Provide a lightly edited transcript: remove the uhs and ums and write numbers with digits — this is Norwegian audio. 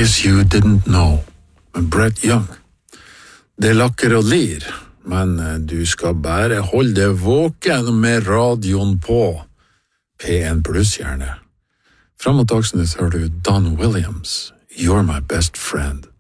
Guess You Didn't Know med Brett Young. Det lakker og lir, men du skal bare holde deg våken med radioen på. P1 Pluss gjerne. Frem mot Dagsnytt hører du Don Williams, You're My Best Friend.